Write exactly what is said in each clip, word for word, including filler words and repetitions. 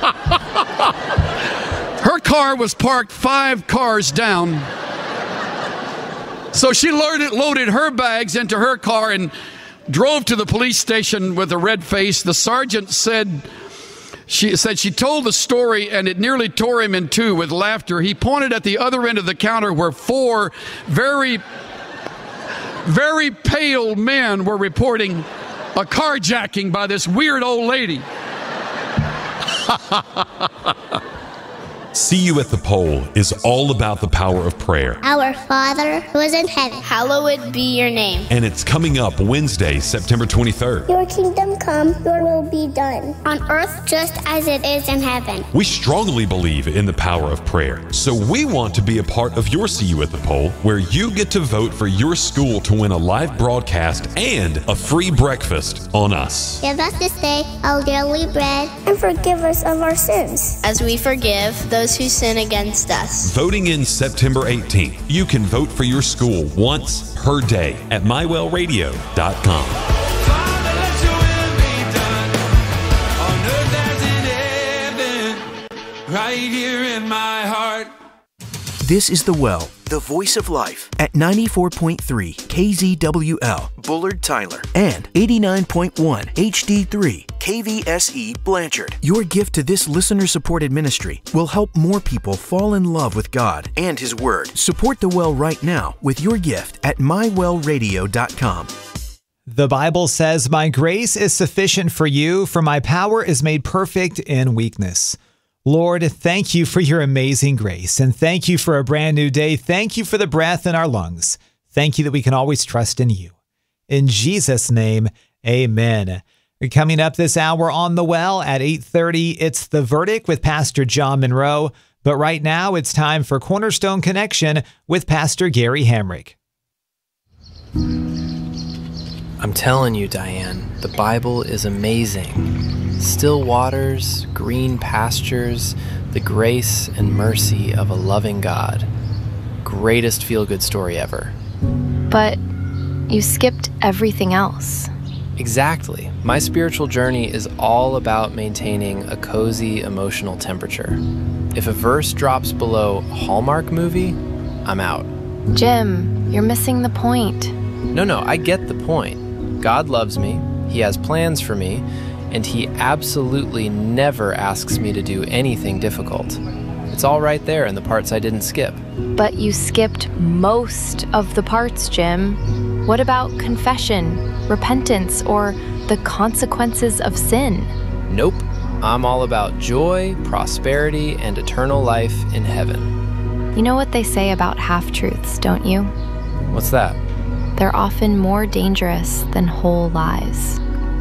Her car was parked five cars down. So she loaded, loaded her bags into her car and drove to the police station with a red face. The sergeant said she said she told the story and it nearly tore him in two with laughter. He pointed at the other end of the counter where four very, very pale men were reporting a carjacking by this weird old lady. See You at the Pole is all about the power of prayer. Our Father who is in heaven, hallowed be your name. And it's coming up Wednesday, September twenty-third. Your kingdom come, your will be done, on earth just as it is in heaven. We strongly believe in the power of prayer, so we want to be a part of your See You at the Pole, where you get to vote for your school to win a live broadcast and a free breakfast on us. Give us this day our daily bread, and forgive us of our sins, as we forgive those who sin against us. Voting in September eighteenth. You can vote for your school once per day at my well radio dot com. Right here in my heart. This is The Well, the voice of life, at ninety-four point three K Z W L, Bullard, Tyler, and eighty-nine point one H D three K V S E, Blanchard. Your gift to this listener-supported ministry will help more people fall in love with God and His Word. Support The Well right now with your gift at my well radio dot com. The Bible says, "My grace is sufficient for you, for my power is made perfect in weakness." Lord, thank you for your amazing grace, and thank you for a brand new day. Thank you for the breath in our lungs. Thank you that we can always trust in you. In Jesus' name, amen. Coming up this hour on The Well at eight thirty, it's The Verdict with Pastor John Monroe. But right now, it's time for Cornerstone Connection with Pastor Gary Hamrick. I'm telling you, Diane, the Bible is amazing. Still waters, green pastures, the grace and mercy of a loving God. Greatest feel-good story ever. But you skipped everything else. Exactly. My spiritual journey is all about maintaining a cozy emotional temperature. If a verse drops below Hallmark movie, I'm out. Jim, you're missing the point. No, no, I get the point. God loves me, He has plans for me, and He absolutely never asks me to do anything difficult. It's all right there in the parts I didn't skip. But you skipped most of the parts, Jim. What about confession, repentance, or the consequences of sin? Nope. I'm all about joy, prosperity, and eternal life in heaven. You know what they say about half-truths, don't you? What's that? They're often more dangerous than whole lies.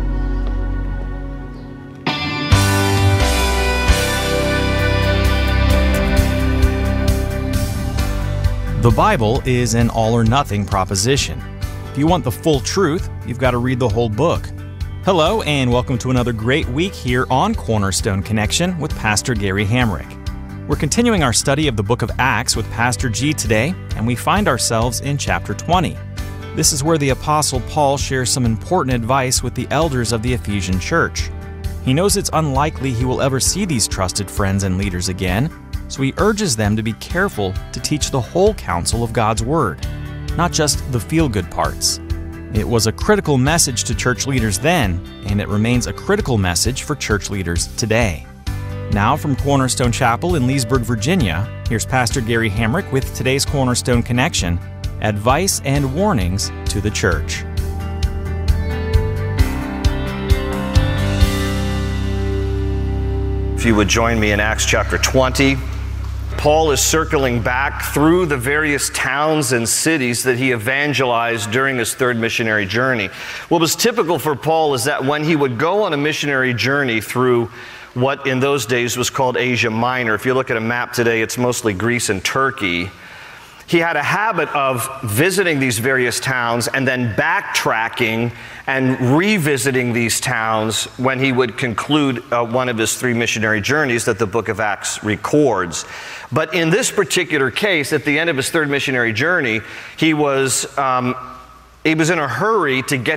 The Bible is an all-or-nothing proposition. If you want the full truth, you've got to read the whole book. Hello, and welcome to another great week here on Cornerstone Connection with Pastor Gary Hamrick. We're continuing our study of the book of Acts with Pastor G today, and we find ourselves in chapter twenty. This is where the Apostle Paul shares some important advice with the elders of the Ephesian church. He knows it's unlikely he will ever see these trusted friends and leaders again, so he urges them to be careful to teach the whole counsel of God's Word, not just the feel-good parts. It was a critical message to church leaders then, and it remains a critical message for church leaders today. Now from Cornerstone Chapel in Leesburg, Virginia, here's Pastor Gary Hamrick with today's Cornerstone Connection, Advice and Warnings to the Church. If you would join me in Acts chapter twenty. Paul is circling back through the various towns and cities that he evangelized during his third missionary journey. What was typical for Paul is that when he would go on a missionary journey through what in those days was called Asia Minor, if you look at a map today, it's mostly Greece and Turkey, he had a habit of visiting these various towns and then backtracking and revisiting these towns when he would conclude uh, one of his three missionary journeys that the book of Acts records. But in this particular case, at the end of his third missionary journey, he was, um, he was in a hurry to get